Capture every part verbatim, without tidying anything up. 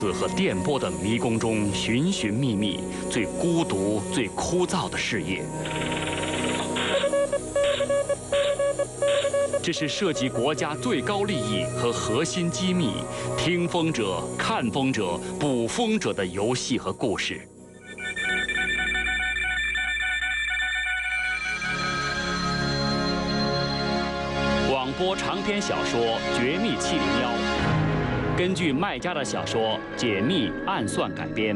子和电波的迷宫中寻寻觅觅，最孤独、最枯燥的事业。这是涉及国家最高利益和核心机密、听风者、看风者、捕风者的游戏和故事。广播长篇小说《绝密七零幺》，根据麦家的小说《解密暗算》改编。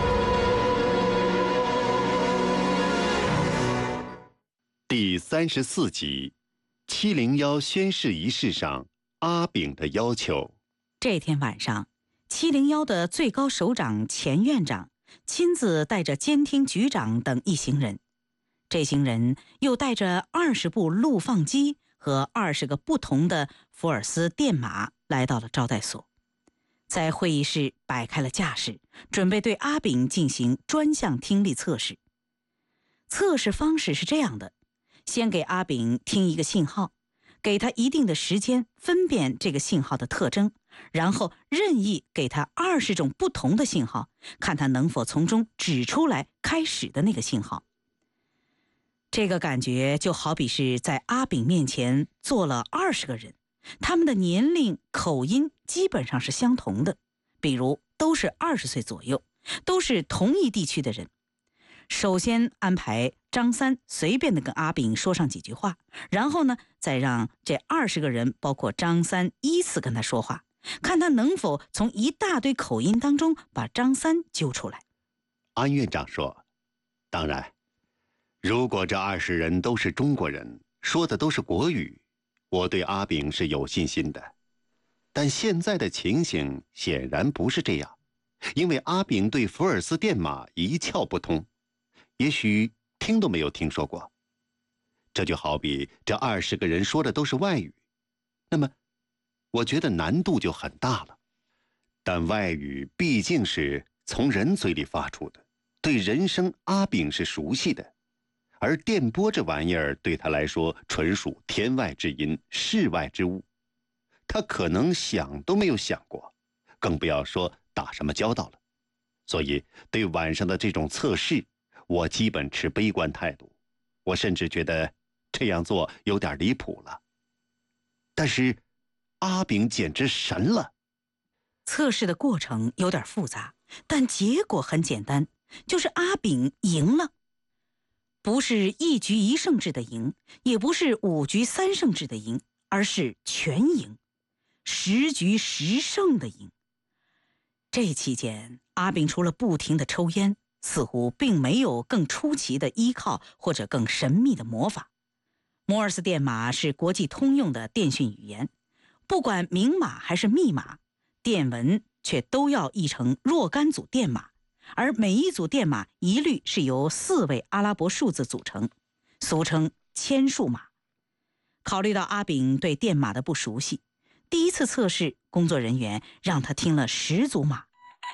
第三十四集，七零幺宣誓仪式上，阿炳的要求。 这天晚上，七零幺的最高首长钱院长亲自带着监听局长等一行人，这行人又带着二十部录放机和二十个不同的福尔斯电码来到了招待所，在会议室摆开了架势，准备对阿炳进行专项听力测试。测试方式是这样的：先给阿炳听一个信号，给他一定的时间分辨这个信号的特征，然后任意给他二十种不同的信号，看他能否从中指出来开始的那个信号。这个感觉就好比是在阿炳面前坐了二十个人，他们的年龄、口音基本上是相同的，比如都是二十岁左右，都是同一地区的人。首先安排张三随便的跟阿炳说上几句话，然后呢，再让这二十个人，包括张三，依次跟他说话，看他能否从一大堆口音当中把张三揪出来。 安院长说：“当然，如果这二十人都是中国人，说的都是国语，我对阿炳是有信心的。但现在的情形显然不是这样，因为阿炳对福尔斯电码一窍不通。”也许听都没有听说过，这就好比这二十个人说的都是外语，那么我觉得难度就很大了。但外语毕竟是从人嘴里发出的，对人声阿炳是熟悉的，而电波这玩意儿对他来说纯属天外之音，世外之物，他可能想都没有想过，更不要说打什么交道了。所以对晚上的这种测试，我基本持悲观态度，我甚至觉得这样做有点离谱了。但是阿炳简直神了。 测试的过程有点复杂，但结果很简单，就是阿炳赢了。不是一局一胜制的赢，也不是五局三胜制的赢，而是全赢，十局十胜的赢。这期间，阿炳除了不停地抽烟，似乎并没有更出奇的依靠或者更神秘的魔法。摩尔斯电码是国际通用的电讯语言，不管明码还是密码，电文却都要译成若干组电码，而每一组电码一律是由四位阿拉伯数字组成，俗称千数码。考虑到阿炳对电码的不熟悉，第一次测试，工作人员让他听了十组码。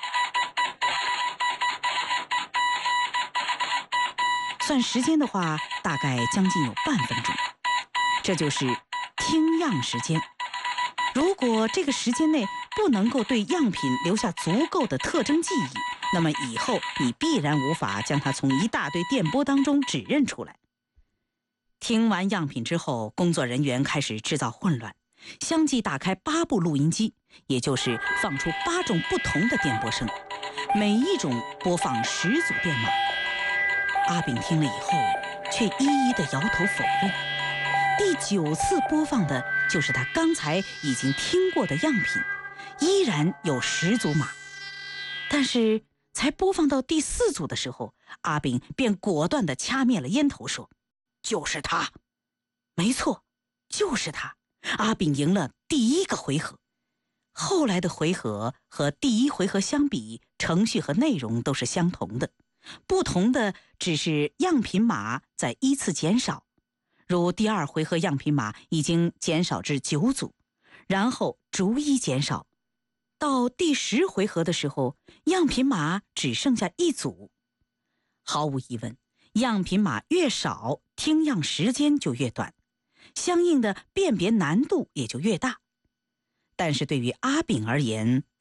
算时间的话，大概将近有半分钟，这就是听样时间。如果这个时间内不能够对样品留下足够的特征记忆，那么以后你必然无法将它从一大堆电波当中指认出来。听完样品之后，工作人员开始制造混乱，相继打开八部录音机，也就是放出八种不同的电波声，每一种播放十组电码。阿炳听了以后，却一一的摇头否认。第九次播放的就是他刚才已经听过的样品，依然有十组码。但是才播放到第四组的时候，阿炳便果断地掐灭了烟头，说：“就是他，没错，就是他。”阿炳赢了第一个回合。后来的回合和第一回合相比，程序和内容都是相同的。不同的只是样品码在依次减少，如第二回合样品码已经减少至九组，然后逐一减少，到第十回合的时候，样品码只剩下一组。毫无疑问，样品码越少，听样时间就越短，相应的辨别难度也就越大。但是对于阿炳而言，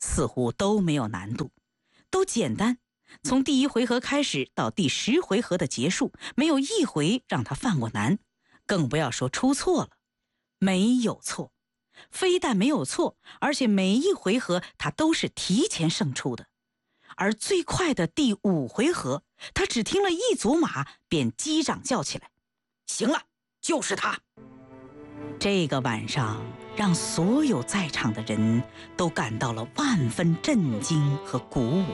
似乎都没有难度，都简单。从第一回合开始到第十回合的结束，没有一回让他犯过难，更不要说出错了。没有错，非但没有错，而且每一回合他都是提前胜出的。而最快的第五回合，他只听了一组马便击掌叫起来：行了，就是他！这个晚上让所有在场的人都感到了万分震惊和鼓舞。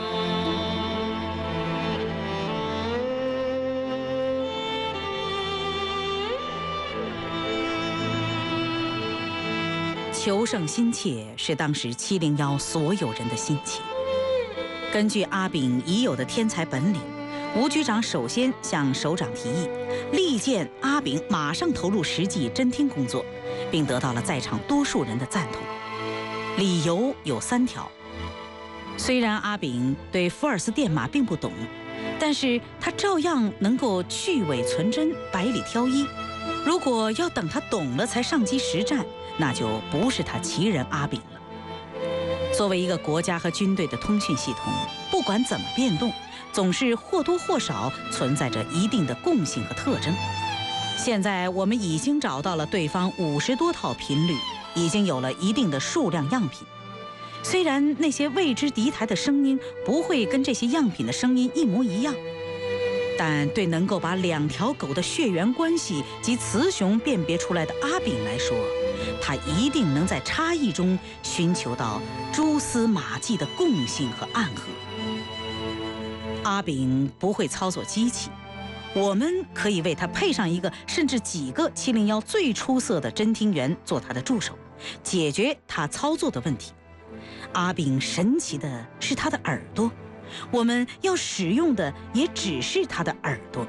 求胜心切是当时七零幺所有人的心情。根据阿炳已有的天才本领，吴局长首先向首长提议，力荐阿炳马上投入实际侦听工作，并得到了在场多数人的赞同。理由有三条：虽然阿炳对福尔斯电码并不懂，但是他照样能够去伪存真，百里挑一。如果要等他懂了才上机实战，那就不是他奇人阿炳了。作为一个国家和军队的通讯系统，不管怎么变动，总是或多或少存在着一定的共性和特征。现在我们已经找到了对方五十多套频率，已经有了一定的数量样品。虽然那些未知敌台的声音不会跟这些样品的声音一模一样，但对能够把两条狗的血缘关系及雌雄辨别出来的阿炳来说，他一定能在差异中寻求到蛛丝马迹的共性和暗合。阿炳不会操作机器，我们可以为他配上一个甚至几个七零一最出色的侦听员做他的助手，解决他操作的问题。阿炳神奇的是他的耳朵，我们要使用的也只是他的耳朵。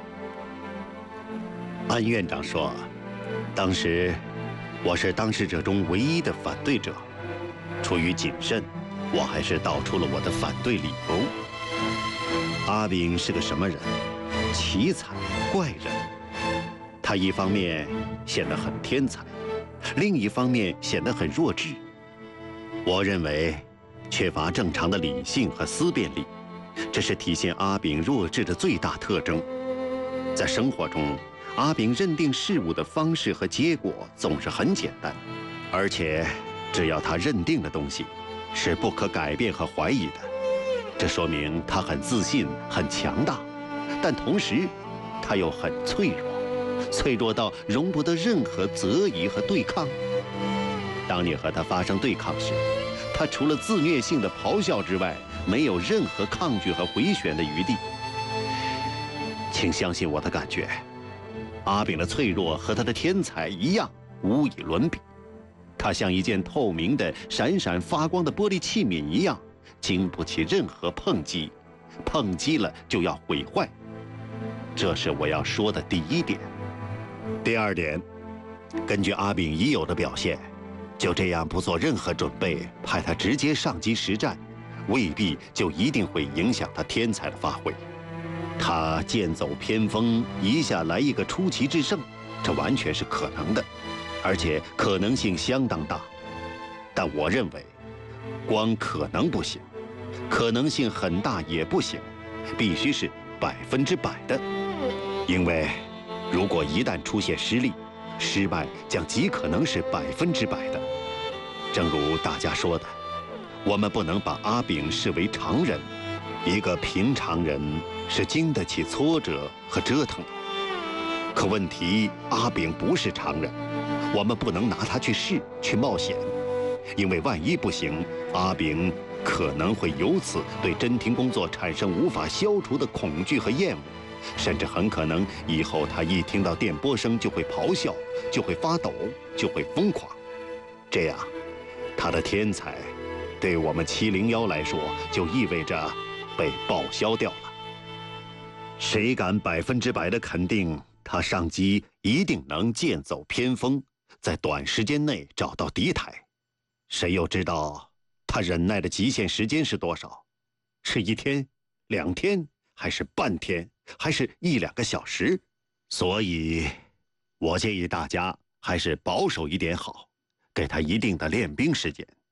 安院长说，当时我是当事者中唯一的反对者，出于谨慎，我还是道出了我的反对理由。阿炳是个什么人？奇才怪人。他一方面显得很天才，另一方面显得很弱智。我认为缺乏正常的理性和思辨力，这是体现阿炳弱智的最大特征。在生活中，阿炳认定事物的方式和结果总是很简单，而且只要他认定的东西是不可改变和怀疑的，这说明他很自信、很强大，但同时他又很脆弱，脆弱到容不得任何择疑和对抗。当你和他发生对抗时，他除了自虐性的咆哮之外，没有任何抗拒和回旋的余地。请相信我的感觉，阿炳的脆弱和他的天才一样，无以伦比。他像一件透明的、闪闪发光的玻璃器皿一样，经不起任何碰击，碰击了就要毁坏。这是我要说的第一点。第二点，根据阿炳已有的表现，就这样不做任何准备，派他直接上机实战，未必就一定会影响他天才的发挥。他剑走偏锋，一下来一个出奇制胜，这完全是可能的，而且可能性相当大。但我认为，光可能不行，可能性很大也不行，必须是百分之百的。因为如果一旦出现失利，失败将极可能是百分之百的。正如大家说的，我们不能把阿炳视为常人，一个平常人是经得起挫折和折腾的。可问题，阿炳不是常人，我们不能拿他去试，去冒险，因为万一不行，阿炳可能会由此对侦听工作产生无法消除的恐惧和厌恶，甚至很可能以后他一听到电波声就会咆哮，就会发抖，就会疯狂。这样，他的天才对我们七零一来说就意味着被报销掉了。谁敢百分之百的肯定他上机一定能剑走偏锋，在短时间内找到敌台？谁又知道他忍耐的极限时间是多少？是一天、两天，还是半天，还是一两个小时？所以，我建议大家还是保守一点好，给他一定的练兵时间。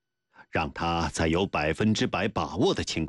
让他在有百分之百把握的情况